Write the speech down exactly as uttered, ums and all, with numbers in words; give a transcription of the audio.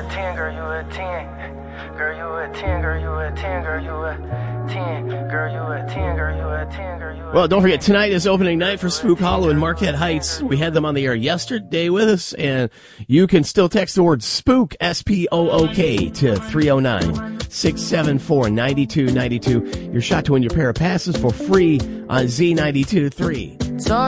ten, girl, you a ten. Girl, you a ten, girl, you a ten, girl, you a ten. Girl, you a ten, girl, you a ten, girl, you a ten. Well, don't forget, tonight is opening night for Spook Hollow in Marquette Heights. We had them on the air yesterday with us, and you can still text the word SPOOK, S P O O K, to three oh nine, six seven four, nine two nine two. Your shot to win your pair of passes for free on Z ninety-two point three.